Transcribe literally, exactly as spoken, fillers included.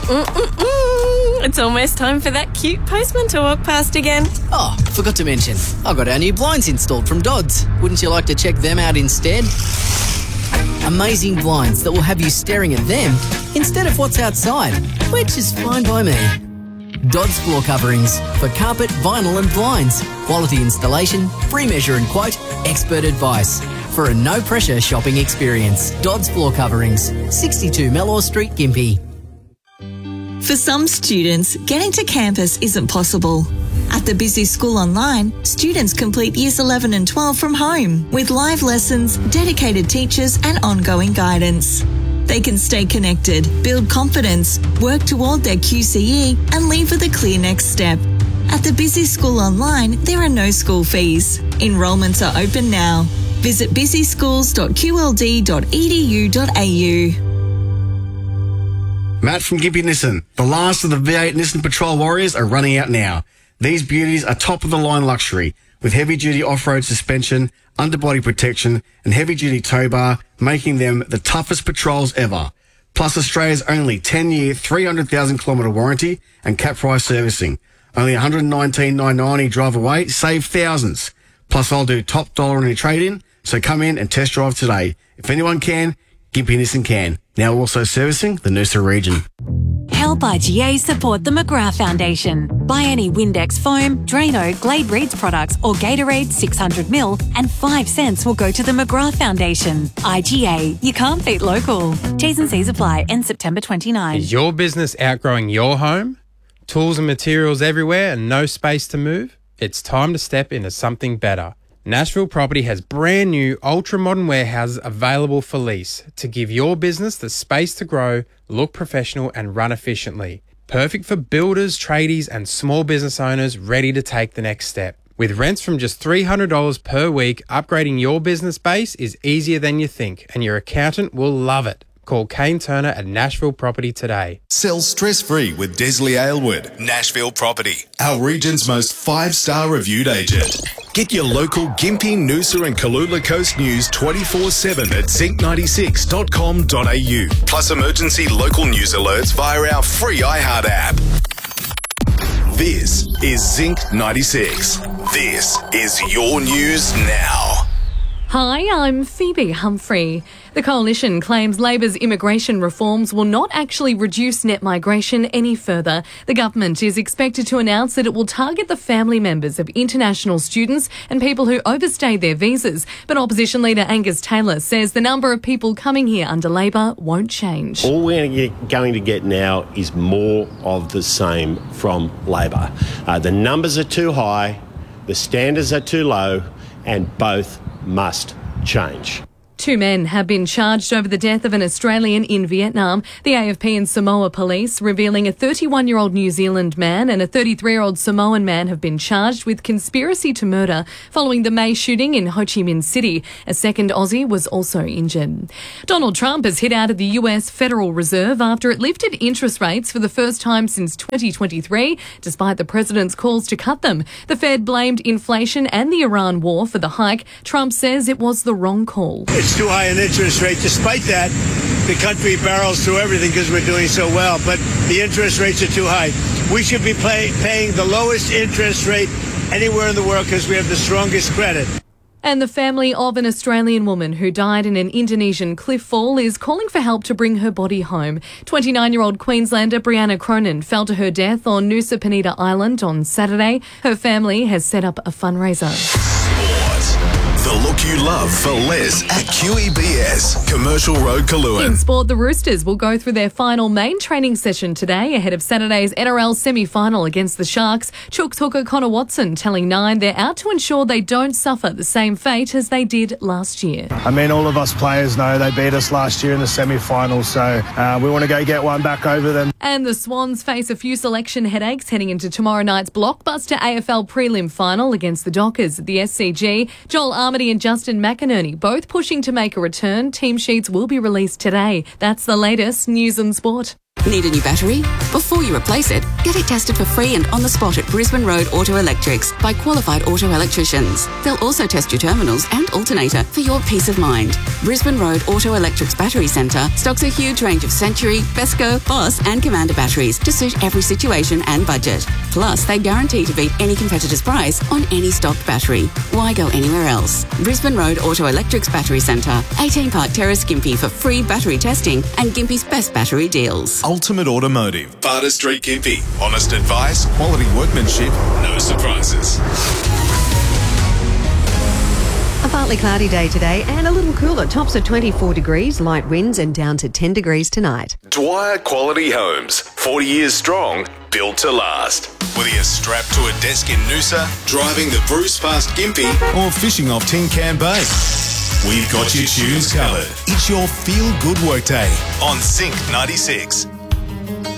Mm-mm-mm. It's almost time for that cute postman to walk past again. Oh, forgot to mention, I got our new blinds installed from Dodds. Wouldn't you like to check them out instead? Amazing blinds that will have you staring at them instead of what's outside, which is fine by me. Dodds Floor Coverings for carpet, vinyl and blinds. Quality installation, free measure and quote, expert advice. For a no-pressure shopping experience. Dodds Floor Coverings, sixty-two Mellor Street, Gympie. For some students, getting to campus isn't possible. At the Busy School Online, students complete Years eleven and twelve from home with live lessons, dedicated teachers and ongoing guidance. They can stay connected, build confidence, work toward their Q C E and leave with a clear next step. At the Busy School Online, there are no school fees. Enrolments are open now. Visit busy schools dot q l d dot e d u dot a u. Matt from Gympie Nissan. The last of the V eight Nissan Patrol Warriors are running out now. These beauties are top-of-the-line luxury with heavy-duty off-road suspension, underbody protection and heavy-duty tow bar, making them the toughest patrols ever. Plus Australia's only ten-year, three hundred thousand kilometre warranty and cap price servicing. Only one hundred nineteen thousand nine hundred ninety drive away, save thousands. Plus I'll do top dollar on your trade-in, so come in and test drive today. If anyone can, Gympie Nissan can. Now also servicing the Noosa region. Help I G A support the McGrath Foundation. Buy any Windex foam, Drano, Glade Reeds products or Gatorade six hundred milliliters and five cents will go to the McGrath Foundation. I G A, you can't beat local. T's and C's apply. End September twenty-ninth. Is your business outgrowing your home? Tools and materials everywhere and no space to move? It's time to step into something better. Nashville Property has brand new ultra-modern warehouses available for lease to give your business the space to grow, look professional and run efficiently. Perfect for builders, tradies and small business owners ready to take the next step. With rents from just three hundred dollars per week, upgrading your business base is easier than you think and your accountant will love it. Call Kane Turner at Nashville Property today. Sell stress-free with Desley Aylward. Nashville Property, our region's most five-star reviewed agent. Get your local Gympie, Noosa and Kalula Coast news twenty-four seven at zinc ninety-six dot com dot a u. Plus emergency local news alerts via our free iHeart app. This is Zinc ninety-six. This is your news now. Hi, I'm Phoebe Humphrey. The Coalition claims Labor's immigration reforms will not actually reduce net migration any further. The government is expected to announce that it will target the family members of international students and people who overstay their visas. But opposition leader Angus Taylor says the number of people coming here under Labor won't change. All we're going to get now is more of the same from Labor. Uh, the numbers are too high, the standards are too low, and both must change. Two men have been charged over the death of an Australian in Vietnam. The A F P and Samoa police revealing a thirty-one-year-old New Zealand man and a thirty-three-year-old Samoan man have been charged with conspiracy to murder following the May shooting in Ho Chi Minh City. A second Aussie was also injured. Donald Trump has hit out at the U S Federal Reserve after it lifted interest rates for the first time since twenty twenty-three, despite the president's calls to cut them. The Fed blamed inflation and the Iran war for the hike. Trump says it was the wrong call. It's too high an interest rate. Despite that, the country barrels through everything because we're doing so well, but the interest rates are too high. We should be pay, paying the lowest interest rate anywhere in the world because we have the strongest credit. And the family of an Australian woman who died in an Indonesian cliff fall is calling for help to bring her body home. twenty-nine-year-old Queenslander Brianna Cronin fell to her death on Nusa Penida Island on Saturday. Her family has set up a fundraiser. The look you love for less at Q E B S, Commercial Road, Kaluan. In sport, the Roosters will go through their final main training session today ahead of Saturday's N R L semi-final against the Sharks. Chooks hooker Connor Watson telling Nine they're out to ensure they don't suffer the same fate as they did last year. I mean, all of us players know they beat us last year in the semi-final, so uh, we want to go get one back over them. And the Swans face a few selection headaches heading into tomorrow night's blockbuster A F L prelim final against the Dockers at the S C G. Joel Armady and Justin McInerney both pushing to make a return. Team sheets will be released today. That's the latest news and sport. Need a new battery? Before you replace it, get it tested for free and on the spot at Brisbane Road Auto Electrics by qualified auto electricians. They'll also test your terminals and alternator for your peace of mind. Brisbane Road Auto Electrics Battery Centre stocks a huge range of Century, Besco, Boss and Commander batteries to suit every situation and budget. Plus, they guarantee to beat any competitor's price on any stocked battery. Why go anywhere else? Brisbane Road Auto Electrics Battery Centre, eighteen Park Terrace, Gympie for free battery testing and Gympie's best battery deals. Ultimate Automotive, Barter Street, Gympie. Honest advice, quality workmanship, no surprises. A partly cloudy day today and a little cooler. Tops at twenty-four degrees, light winds and down to ten degrees tonight. Dwyer Quality Homes, forty years strong, built to last. Whether you're strapped to a desk in Noosa, driving the Bruce past Gympie, or fishing off Tin Can Bay, we've got your tunes covered. It's your feel-good workday on Sync ninety-six.